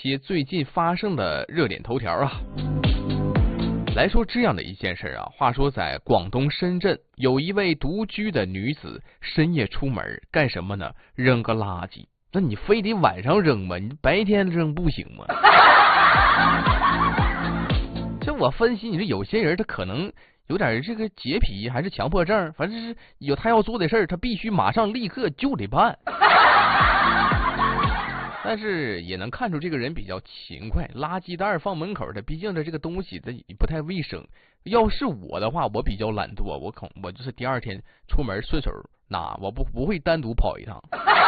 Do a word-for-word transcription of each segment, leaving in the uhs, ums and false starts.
些最近发生的热点头条啊。来说这样的一件事啊，话说在广东深圳，有一位独居的女子深夜出门干什么呢？扔个垃圾。那你非得晚上扔吗？你白天扔不行吗？这我分析，你说有些人他可能有点这个洁癖还是强迫症，反正是有他要做的事儿，他必须马上立刻就得办。但是也能看出这个人比较勤快，垃圾袋放门口的，毕竟这这个东西它不太卫生。要是我的话，我比较懒惰，我可我就是第二天出门顺手拿，我不不会单独跑一趟。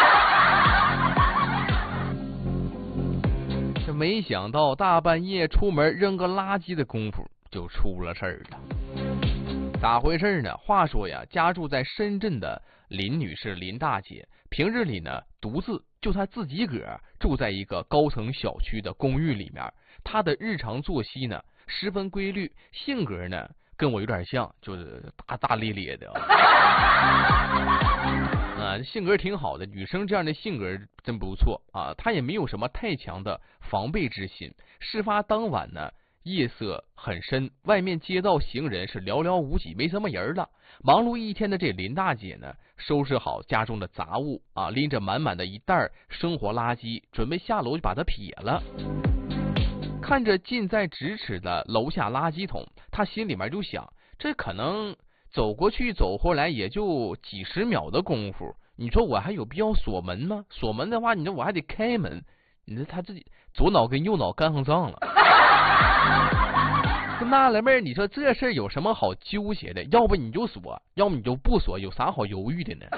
这没想到大半夜出门扔个垃圾的功夫就出了事儿了。咋回事呢？话说呀，家住在深圳的林女士林大姐，平日里呢独自就她自己个儿住在一个高层小区的公寓里面。她的日常作息呢十分规律，性格呢跟我有点像，就是大大咧咧的啊，性格挺好的。女生这样的性格真不错啊，她也没有什么太强的防备之心。事发当晚呢，夜色很深，外面街道行人是寥寥无几，没什么人了。忙碌一天的这林大姐呢，收拾好家中的杂物啊，拎着满满的一袋生活垃圾，准备下楼就把它撇了。看着近在咫尺的楼下垃圾桶，她心里面就想，这可能走过去走回来也就几十秒的功夫，你说我还有必要锁门吗？锁门的话，你说我还得开门，你说他自己左脑跟右脑干上仗了。纳了闷，你说这事儿有什么好纠结的？要不你就锁，要么你就不锁，有啥好犹豫的呢？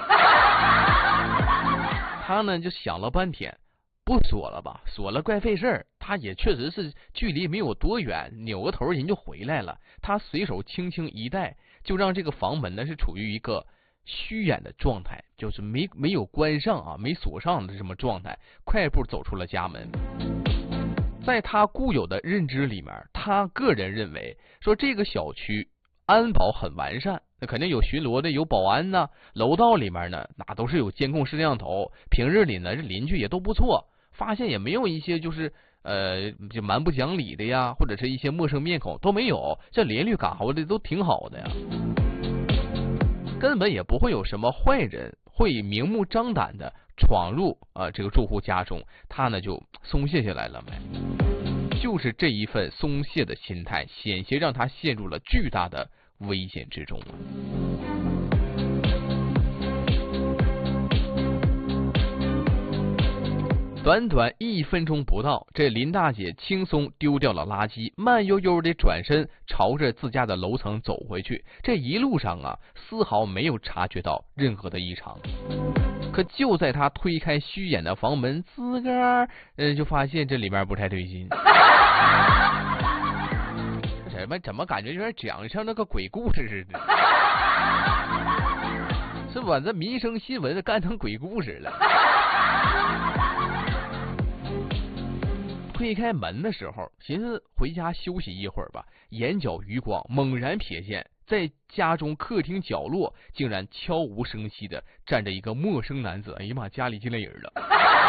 他呢就想了半天，不锁了吧，锁了怪费事儿。他也确实是距离没有多远，扭个头人就回来了。他随手轻轻一带，就让这个房门呢是处于一个虚掩的状态，就是没没有关上啊，没锁上的这么状态，快步走出了家门。在他固有的认知里面，他个人认为说这个小区安保很完善，那肯定有巡逻的，有保安呢，楼道里面呢那都是有监控摄像头，平日里呢这邻居也都不错，发现也没有一些就是呃就蛮不讲理的呀，或者是一些陌生面孔都没有，这邻居干活的都挺好的呀，根本也不会有什么坏人会明目张胆的闯入啊、呃、这个住户家中，他呢就松懈下来了没？就是这一份松懈的心态，险些让他陷入了巨大的危险之中。短短一分钟不到，这林大姐轻松丢掉了垃圾，慢悠悠地转身朝着自家的楼层走回去。这一路上啊，丝毫没有察觉到任何的异常。可就在他推开虚掩的房门，自个儿呃就发现这里面不太对劲。什么？怎么感觉有点讲像那个鬼故事似的？是吧？这民生新闻干成鬼故事了。推开门的时候，寻思回家休息一会儿吧，眼角余光猛然瞥见，在家中客厅角落竟然悄无声息的站着一个陌生男子。哎呀妈，家里进来人了。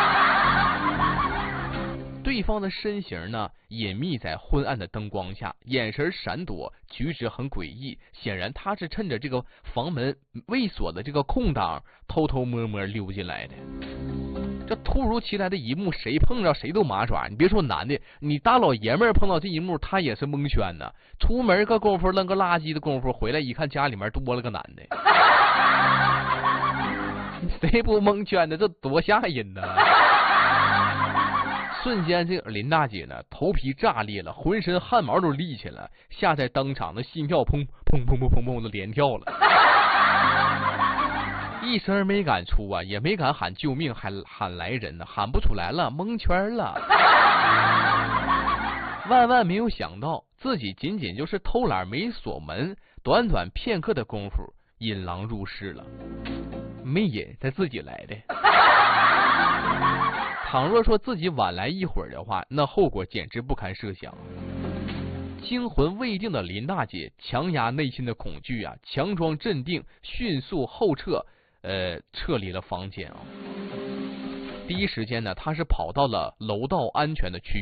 对方的身形呢隐秘在昏暗的灯光下，眼神闪躲，举止很诡异，显然他是趁着这个房门未锁的这个空档偷偷摸摸溜进来的。这突如其来的一幕，谁碰着谁都麻爪。你别说男的，你大老爷们儿碰到这一幕，他也是蒙圈呢。出门个功夫，扔个垃圾的功夫，回来一看家里面多了个男的，谁不蒙圈呢？这多吓人呢！瞬间，这个林大姐呢，头皮炸裂了，浑身汗毛都立起来了，吓在当场的心跳砰砰砰砰砰砰的连跳了。一声没敢出啊，也没敢喊救命，喊喊来人呢，喊不出来了，蒙圈了。万万没有想到，自己仅仅就是偷懒没锁门，短短片刻的功夫，引狼入室了。没引，他自己来的。倘若说自己晚来一会儿的话，那后果简直不堪设想。惊魂未定的林大姐强压内心的恐惧啊，强装镇定，迅速后撤。呃，撤离了房间啊。第一时间呢，他是跑到了楼道安全的区域。